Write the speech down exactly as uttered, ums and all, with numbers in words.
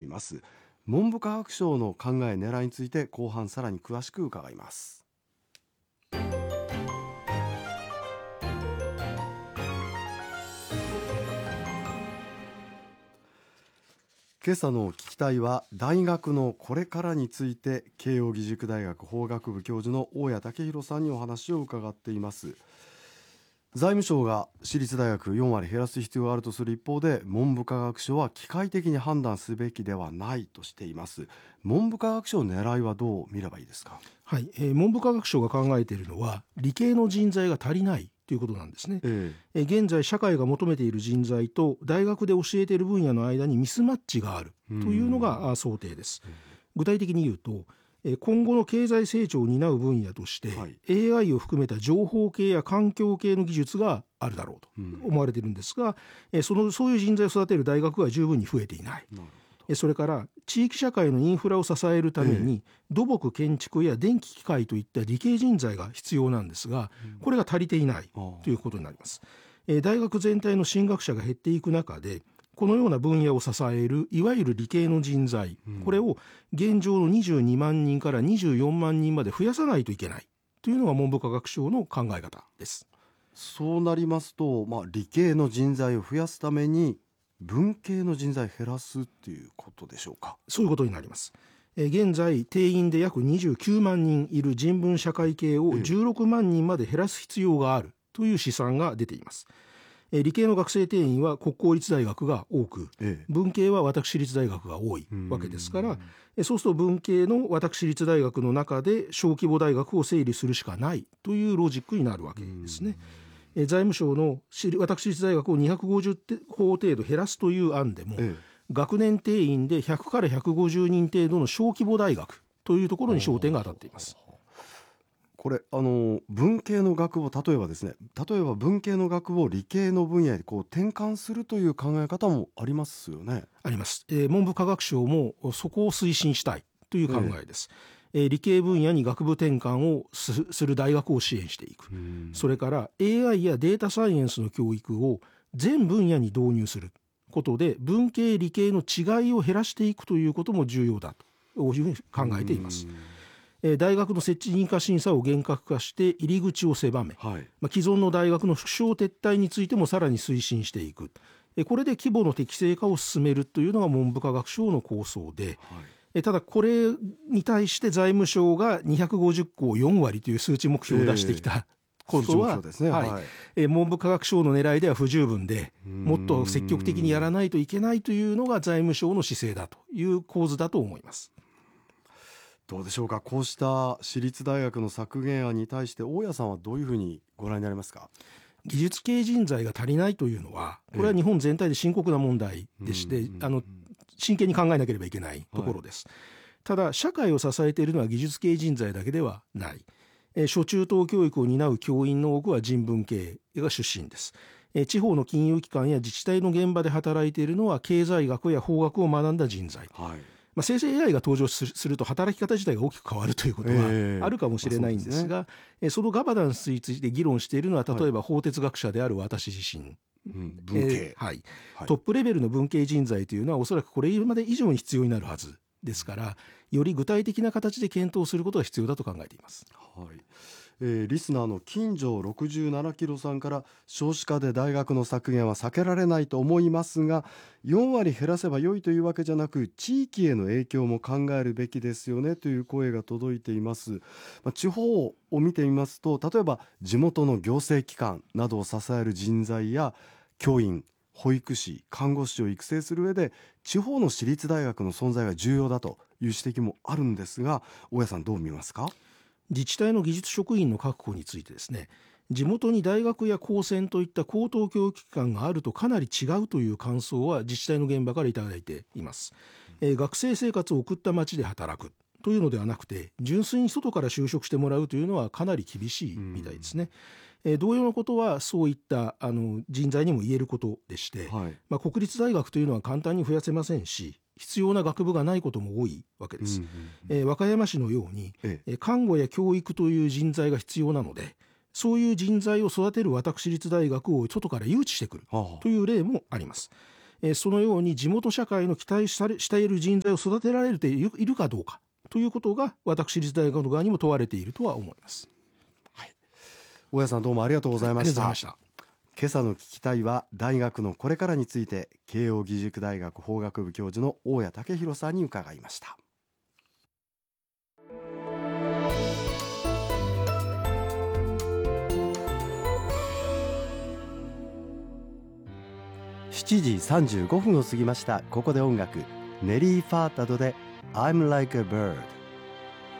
ます。文部科学省の考え狙いについて後半さらに詳しく伺います。今朝の聞きたいは大学のこれからについて慶應義塾大学法学部教授の大谷武弘さんにお話を伺っています。財務省が私立大学よん割減らす必要があるとする一方で、文部科学省は機械的に判断すべきではないとしています。文部科学省の狙いはどう見ればいいですか？ はい、えー、文部科学省が考えているのは理系の人材が足りないということなんですね。ええ、現在社会が求めている人材と大学で教えている分野の間にミスマッチがあるというのが想定です。具体的に言うと、今後の経済成長を担う分野として、はい、エーアイ を含めた情報系や環境系の技術があるだろうと思われているんですが、そのそういう人材を育てる大学が十分に増えていない。それから地域社会のインフラを支えるために、えー、土木建築や電気機械といった理系人材が必要なんですが、これが足りていないということになります。えー、大学全体の進学者が減っていく中で、このような分野を支えるいわゆる理系の人材、うん、これを現状のにじゅうにまんにんからにじゅうよんまんにんまで増やさないといけないというのが文部科学省の考え方です。 そうなりますと、まあ、理系の人材を増やすために文系の人材を減らすっていうことでしょうか？ そういうことになります。え現在定員で約にじゅうきゅうまんにんいる人文社会系をじゅうろくまんにんまで減らす必要があるという試算が出ています。え理系の学生定員は国公立大学が多く、ええ、文系は私立大学が多いわけですから、えそうすると文系の私立大学の中で小規模大学を整理するしかないというロジックになるわけですね。え財務省の私立大学をにひゃくごじゅう校程度減らすという案でも、ええ、学年定員でひゃくからひゃくごじゅうにん程度の小規模大学というところに焦点が当たっています。 これあの文系の学部を例えばですね例えば文系の学部を理系の分野でこう転換するという考え方もありますよね。 あります、えー、文部科学省もそこを推進したいという考えです。えーえー、理系分野に学部転換を す, する大学を支援していく。それから エーアイ やデータサイエンスの教育を全分野に導入することで文系理系の違いを減らしていくということも重要だというふうに考えています。大学の設置認可審査を厳格化して入り口を狭め、はい、まあ、既存の大学の縮小撤退についてもさらに推進していく。これで規模の適正化を進めるというのが文部科学省の構想で、はい、ただこれに対して財務省がにひゃくごじゅっ校よん割という数値目標を出してきた、えーことは、ね、はいはい、え文部科学省の狙いでは不十分で、もっと積極的にやらないといけないというのが財務省の姿勢だという構図だと思います。 どうでしょうか。こうした私立大学の削減案に対して大谷さんはどういうふうにご覧になりますか？ 技術系人材が足りないというのはこれは日本全体で深刻な問題でして、あの真剣に考えなければいけないところです。はい、ただ社会を支えているのは技術系人材だけではない。え初中等教育を担う教員の多くは人文系が出身です。え地方の金融機関や自治体の現場で働いているのは経済学や法学を学んだ人材。はい、まあ、生成 エーアイ が登場すると働き方自体が大きく変わるということはあるかもしれないんですが、えーまあ そ, すね、そのガバナンスについて議論しているのは例えば法哲学者である私自身、 うん、文系、 えーはいはい、トップレベルの文系人材というのはおそらくこれまで以上に必要になるはずですから、より具体的な形で検討することが必要だと考えています。 はい、えー、リスナーの金城ろくじゅうななキロさんから、少子化で大学の削減は避けられないと思いますが、よん割減らせば良いというわけじゃなく地域への影響も考えるべきですよねという声が届いています。まあ、地方を見てみますと、例えば地元の行政機関などを支える人材や教員、保育士、看護師を育成する上で地方の私立大学の存在が重要だという指摘もあるんですが、大谷さんどう見ますか？ 自治体の技術職員の確保についてですね、地元に大学や高専といった高等教育機関があるとかなり違うという感想は自治体の現場からいただいています。えー、学生生活を送った町で働くというのではなくて、純粋に外から就職してもらうというのはかなり厳しいみたいですね。えー、同様のことはそういったあの人材にも言えることでして、はい、まあ、国立大学というのは簡単に増やせませんし、必要な学部がないことも多いわけです。うんうんうん、えー、和歌山市のように、ええ、看護や教育という人材が必要なので、そういう人材を育てる私立大学を外から誘致してくるという例もあります。 えー、そのように地元社会の期待されしている人材を育てられている、いるかどうかということが私立大学の側にも問われているとは思います。 はい、大家さんどうもありがとうございました。 はい、ありがとうございました。 今朝の聞きたいは大学のこれからについて慶應義塾大学法学部教授の大谷武弘さんに伺いました。しちじさんじゅうごふんを過ぎました。ここで音楽、ネリー・ファータドで I'm Like a Bird。